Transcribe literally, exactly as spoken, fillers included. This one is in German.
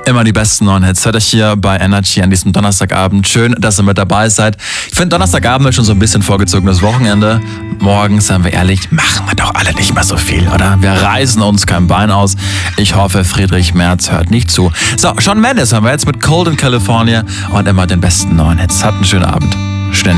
Immer die besten neuen Hits hört euch hier bei Energy an diesem Donnerstagabend. Schön, dass ihr mit dabei seid. Ich finde, Donnerstagabend ist schon so ein bisschen vorgezogenes Wochenende. Morgen, seien wir ehrlich, machen wir doch alle nicht mehr so viel, oder? Wir reißen uns kein Bein aus. Ich hoffe, Friedrich Merz hört nicht zu. So, Shawn Mendes haben wir jetzt mit Cold in California und immer den besten neuen Hits. Habt einen schönen Abend. Ständig.